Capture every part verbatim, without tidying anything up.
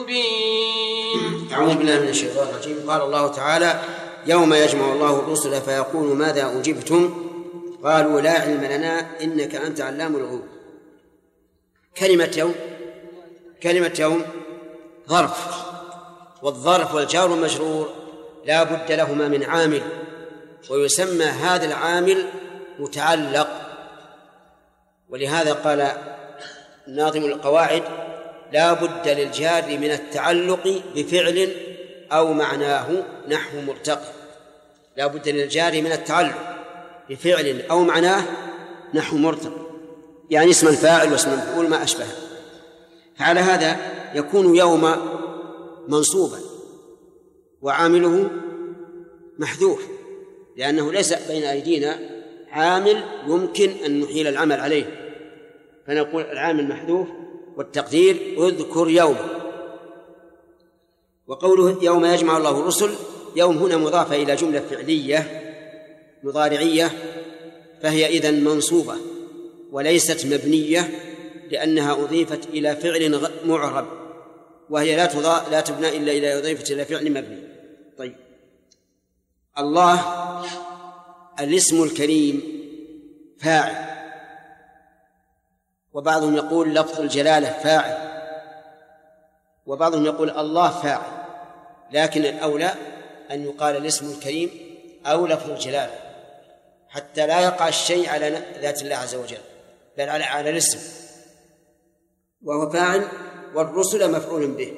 مبين. أعوذ بالله من الشيطان الرجيم. قال الله تعالى: يوم يجمع الله الرسل فيقول ماذا أجبتم قالوا لا علم لنا إنك أنت علام الغيوب. كلمة يوم كلمة يوم ظرف، والظرف والجار والمجرور لا بد لهما من عامل، ويسمى هذا العامل متعلق. ولهذا قال ناظم القواعد: لا بد للجار من التعلق بفعل أو معناه نحو مرتقي. لا بد للجار من التعلق بفعل أو معناه نحو مرتقي، يعني اسم الفاعل واسم المفعول ما أشبه. فعلى هذا يكون يوم منصوبا وعامله محذوف، لأنه ليس بين أيدينا عامل يمكن أن نحيل العمل عليه، فنقول العامل محذوف والتقدير اذكر يوم. وقوله يوم يجمع الله الرسل، يوم هنا مضافة إلى جملة فعلية مضارعية، فهي إذن منصوبة وليست مبنية، لأنها أضيفت إلى فعل معرب، وهي لا تضاء لا تبنى إلا إذا أضيفت إلى فعل مبني. طيب، الله الاسم الكريم فاعل، وبعضهم يقول لفظ الجلالة فاعل، وبعضهم يقول الله فاعل، لكن الأولى أن يقال الاسم الكريم أو لفظ الجلالة، حتى لا يقع الشيء على ذات الله عز وجل، بل على على الاسم، وهو فاعل، والرسل مفعول به.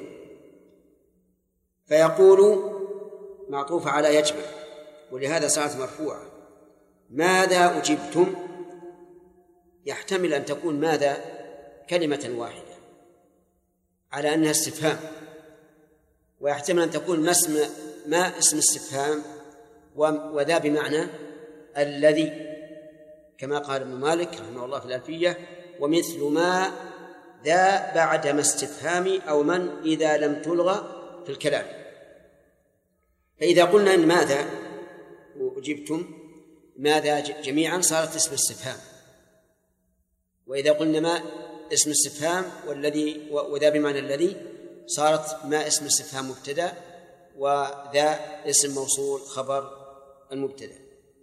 فيقول معطوف على يجمع، ولهذا صارت مرفوعة. ماذا أجبتم؟ يحتمل أن تكون ماذا كلمة واحدة على أنها استفهام، ويحتمل أن تكون ما اسم ما اسم استفهام وذا بمعنى الذي، كما قال ابن مالك رحمه الله في الألفية: ومثل ما ذا بعد ما استفهام أو من إذا لم تلغى في الكلام. فإذا قلنا إن ماذا وأجبتم ماذا جميعا صارت اسم استفهام، وإذا قلنا ما اسم استفهام والذي وذا بمعنى الذي صارت ما اسم استفهام مبتدأ، وذا اسم موصول خبر المبتدأ.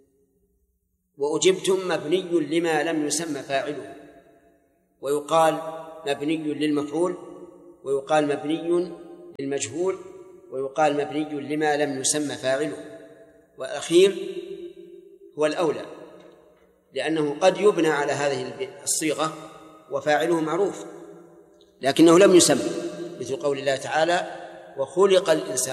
وأجبتم مبني لما لم يسمى فاعله، ويقال مبني للمفعول، ويقال مبني للمجهول، ويقال مبني لما لم يسمى فاعله، والأخير هو الأولى، لأنه قد يبنى على هذه الصيغة وفاعله معروف لكنه لم يسمى، مثل قول الله تعالى: وخلق الإنسان